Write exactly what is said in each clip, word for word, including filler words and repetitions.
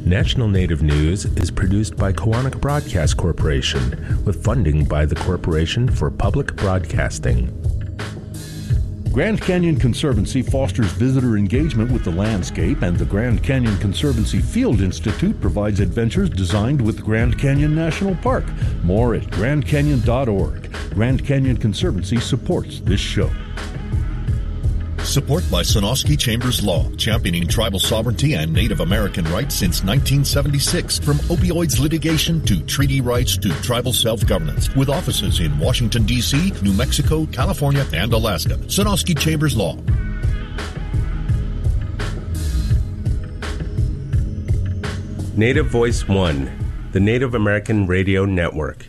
National Native News is produced by Koahnic Broadcast Corporation with funding by the Corporation for Public Broadcasting. Grand Canyon Conservancy fosters visitor engagement with the landscape, and the Grand Canyon Conservancy Field Institute provides adventures designed with Grand Canyon National Park. More at grand canyon dot org. Grand Canyon Conservancy supports this show. Support by Sonosky Chambers Law, championing tribal sovereignty and Native American rights since nineteen seventy-six. From opioids litigation to treaty rights to tribal self-governance. With offices in Washington, D C, New Mexico, California, and Alaska. Sonosky Chambers Law. Native Voice One, the Native American Radio Network.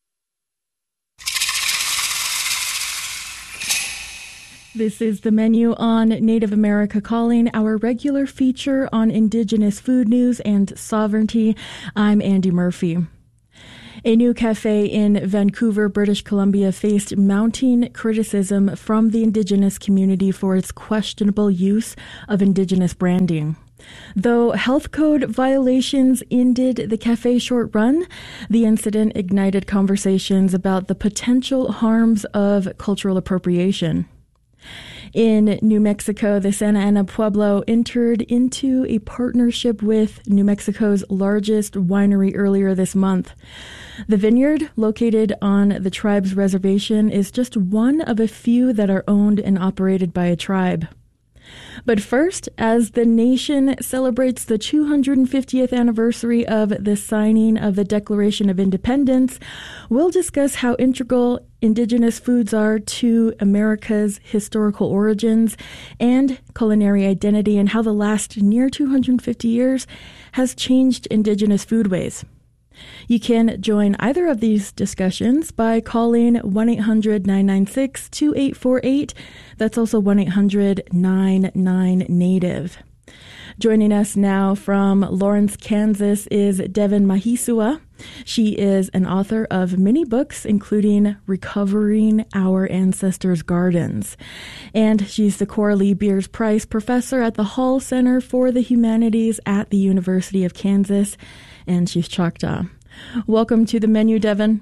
This is the menu on Native America Calling, our regular feature on Indigenous food news and sovereignty. I'm Andy Murphy. A new cafe in Vancouver, British Columbia, faced mounting criticism from the Indigenous community for its questionable use of Indigenous branding. Though health code violations ended the cafe's short run, the incident ignited conversations about the potential harms of cultural appropriation. In New Mexico, the Santa Ana Pueblo entered into a partnership with New Mexico's largest winery earlier this month. The vineyard, located on the tribe's reservation, is just one of a few that are owned and operated by a tribe. But first, as the nation celebrates the two hundred fiftieth anniversary of the signing of the Declaration of Independence, we'll discuss how integral Indigenous foods are to America's historical origins and culinary identity, and how the last near two hundred fifty years has changed Indigenous foodways. You can join either of these discussions by calling one eight hundred nine nine six two eight four eight. That's also one eight hundred nine nine NATIVE. Joining us now from Lawrence, Kansas is Devin Mahisua. She is an author of many books, including Recovering Our Ancestors' Gardens. And she's the Coralie Beers Price Professor at the Hall Center for the Humanities at the University of Kansas, and she's Choctaw. Welcome to the menu, Devin.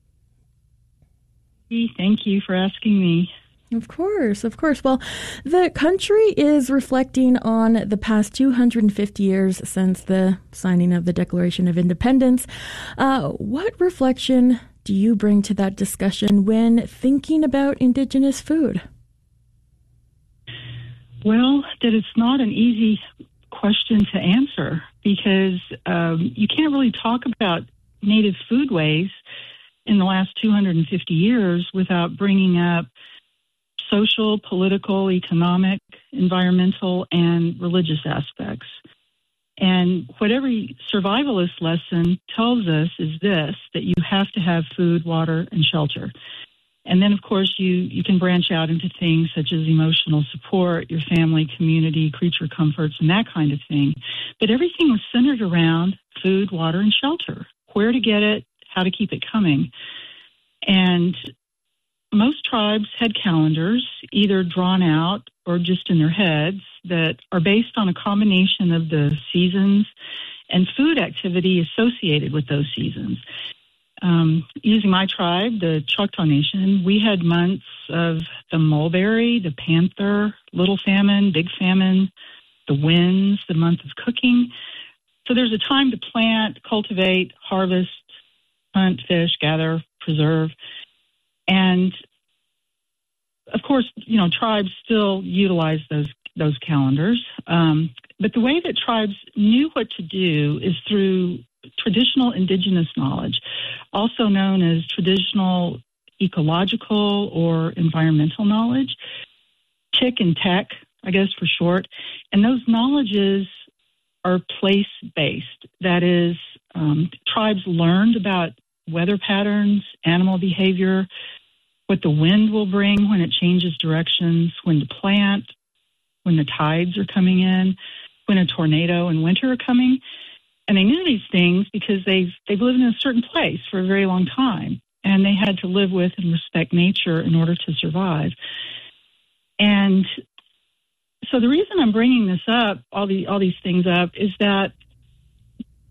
Thank you for asking me. Of course, of course. Well, the country is reflecting on the past two hundred fifty years since the signing of the Declaration of Independence. Uh, what reflection do you bring to that discussion when thinking about Indigenous food? Well, that it's not an easy question to answer, because um, you can't really talk about Native foodways in the last two hundred fifty years without bringing up social, political, economic, environmental, and religious aspects. And what every survivalist lesson tells us is this, that you have to have food, water, and shelter. And then, of course, you, you can branch out into things such as emotional support, your family, community, creature comforts, and that kind of thing. But everything was centered around food, water, and shelter. Where to get it, how to keep it coming. And most tribes had calendars, either drawn out or just in their heads, that are based on a combination of the seasons and food activity associated with those seasons. Um, using my tribe, the Choctaw Nation, we had months of the mulberry, the panther, little famine, big famine, the winds, the month of cooking. So there's a time to plant, cultivate, harvest, hunt, fish, gather, preserve. And of course, you know, tribes still utilize those those calendars. Um, but the way that tribes knew what to do is through traditional indigenous knowledge, also known as traditional ecological or environmental knowledge, T I C and T E C, I guess for short. And those knowledges are place-based. That is, um, tribes learned about weather patterns, animal behavior, what the wind will bring when it changes directions, when to plant, when the tides are coming in, when a tornado and winter are coming. And they knew these things because they've, they've lived in a certain place for a very long time, and they had to live with and respect nature in order to survive. And so the reason I'm bringing this up, all the all these things up, is that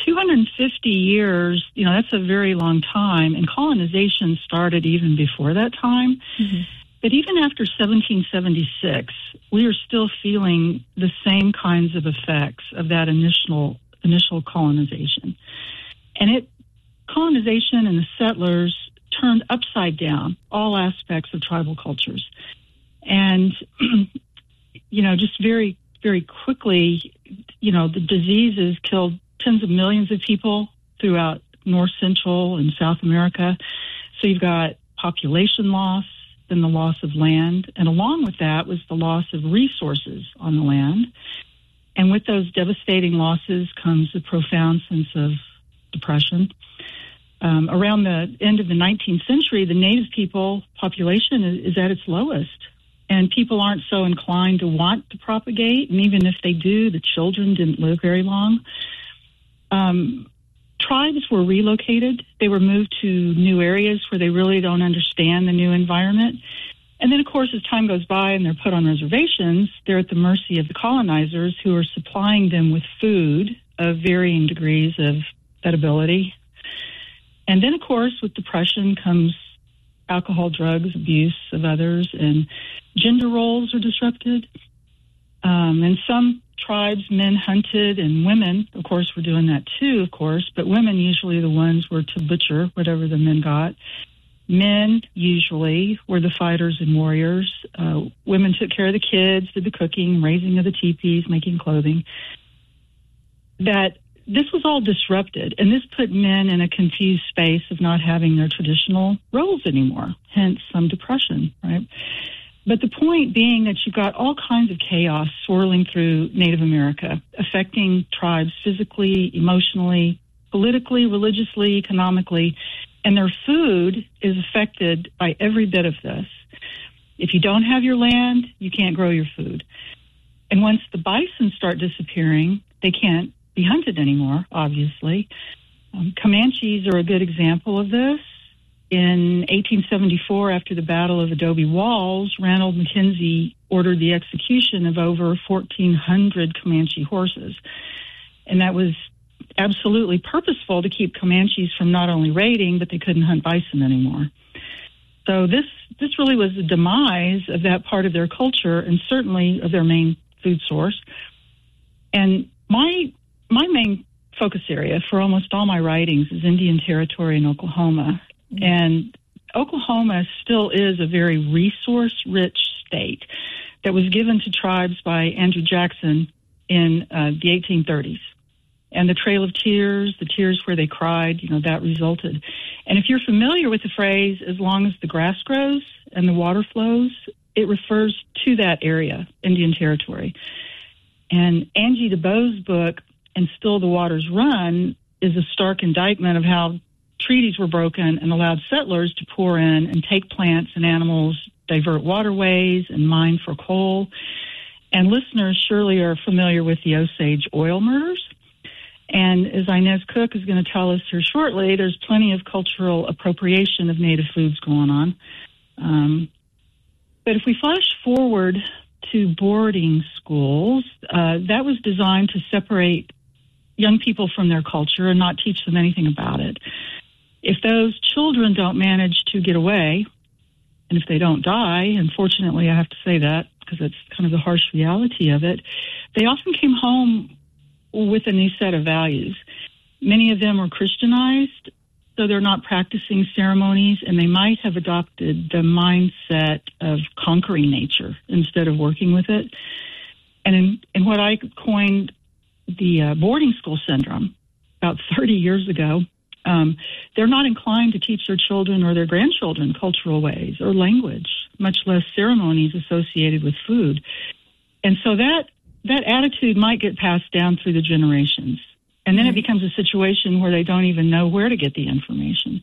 two hundred fifty years, you know, that's a very long time, and colonization started even before that time. Mm-hmm. But even after seventeen seventy-six, we are still feeling the same kinds of effects of that initial initial colonization. And it colonization and the settlers turned upside down all aspects of tribal cultures. And, you know, just very, very quickly, you know, the diseases killed tens of millions of people throughout North Central and South America. So you've got population loss, then the loss of land, and along with that was the loss of resources on the land. And with those devastating losses comes a profound sense of depression. Um, around the end of the nineteenth century, the native people population is, is at its lowest, and people aren't so inclined to want to propagate, and even if they do, the children didn't live very long. Um, tribes were relocated. They were moved to new areas where they really don't understand the new environment. And then, of course, as time goes by and they're put on reservations, they're at the mercy of the colonizers who are supplying them with food of varying degrees of edibility. And then, of course, with depression comes alcohol, drugs, abuse of others, and gender roles are disrupted. Um, in some tribes, men hunted, and women, of course, were doing that too, of course, but women usually the ones were to butcher whatever the men got. Men usually were the fighters and warriors. Uh, women took care of the kids, did the cooking, raising of the teepees, making clothing. That this was all disrupted, and this put men in a confused space of not having their traditional roles anymore, hence some depression, right? But the point being that you've got all kinds of chaos swirling through Native America, affecting tribes physically, emotionally, politically, religiously, economically, and their food is affected by every bit of this. If you don't have your land, you can't grow your food. And once the bison start disappearing, they can't be hunted anymore, obviously. Um, Comanches are a good example of this. In eighteen seventy-four, after the Battle of Adobe Walls, Ranald Mackenzie ordered the execution of over fourteen hundred Comanche horses. And that was absolutely purposeful to keep Comanches from not only raiding, but they couldn't hunt bison anymore. So this this really was the demise of that part of their culture and certainly of their main food source. And my my main focus area for almost all my writings is Indian Territory in Oklahoma. Mm-hmm. And Oklahoma still is a very resource-rich state that was given to tribes by Andrew Jackson in uh, the eighteen thirties. And the Trail of Tears, the tears where they cried, you know, that resulted. And if you're familiar with the phrase, as long as the grass grows and the water flows, it refers to that area, Indian Territory. And Angie DeBoe's book, And Still the Waters Run, is a stark indictment of how treaties were broken and allowed settlers to pour in and take plants and animals, divert waterways, and mine for coal. And listeners surely are familiar with the Osage oil murders. And as Inez Cook is going to tell us here shortly, there's plenty of cultural appropriation of native foods going on. Um, but if we flash forward to boarding schools, uh, that was designed to separate young people from their culture and not teach them anything about it. If those children don't manage to get away, and if they don't die, unfortunately I have to say that because it's kind of the harsh reality of it, they often came home with a new set of values. Many of them were Christianized, so they're not practicing ceremonies, and they might have adopted the mindset of conquering nature instead of working with it. And in, in what I coined the uh, boarding school syndrome about thirty years ago, um, they're not inclined to teach their children or their grandchildren cultural ways or language, much less ceremonies associated with food. And so that that attitude might get passed down through the generations. And then mm-hmm. it becomes a situation where they don't even know where to get the information.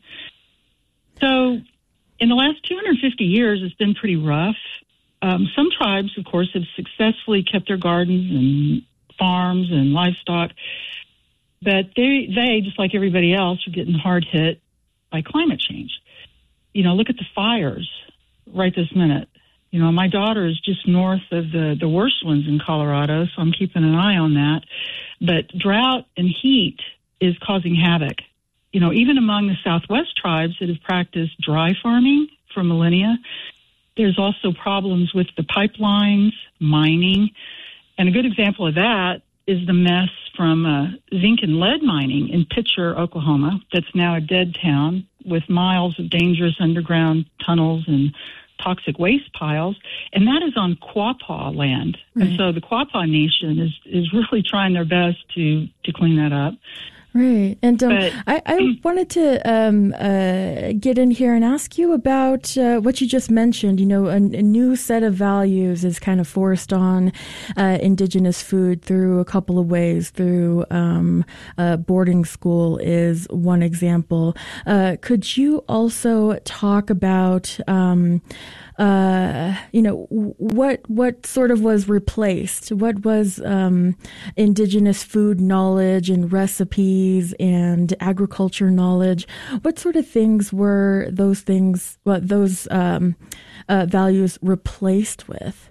So in the last two hundred fifty years, it's been pretty rough. Um, some tribes, of course, have successfully kept their gardens and farms and livestock. But they, they, just like everybody else, are getting hard hit by climate change. You know, look at the fires right this minute. You know, my daughter is just north of the, the worst ones in Colorado, so I'm keeping an eye on that. But drought and heat is causing havoc. You know, even among the Southwest tribes that have practiced dry farming for millennia, there's also problems with the pipelines, mining. And a good example of that is the mess from uh, zinc and lead mining in Pitcher, Oklahoma, that's now a dead town with miles of dangerous underground tunnels and toxic waste piles. And that is on Quapaw land. Right. And so the Quapaw Nation is, is really trying their best to, to clean that up. Right. And um, but, I, I wanted to um, uh, get in here and ask you about uh, what you just mentioned. You know, a, a new set of values is kind of forced on uh, Indigenous food through a couple of ways. Through um, uh, boarding school is one example. Uh, could you also talk about um, Uh, you know, what what sort of was replaced? What was um, Indigenous food knowledge and recipes and agriculture knowledge? What sort of things were those things, what those um, uh, values replaced with?